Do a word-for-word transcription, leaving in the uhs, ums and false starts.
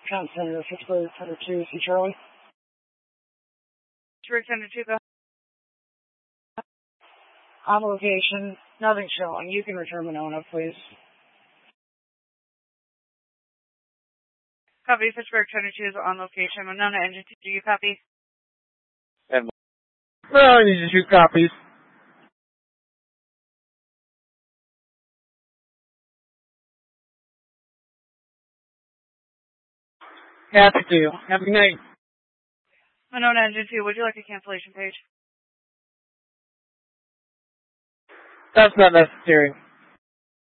County Senator Fitchburg, Center two, C. Charlie. Fitchburg, Center two, go. On location, nothing showing. You can return Monona, please. Copy, Fitchburg, Center two is on location. Monona, engine two, do you copy? And well, you two copies. Happy to. Have a good night. Monona, engine two, would you like a cancellation page? That's not necessary.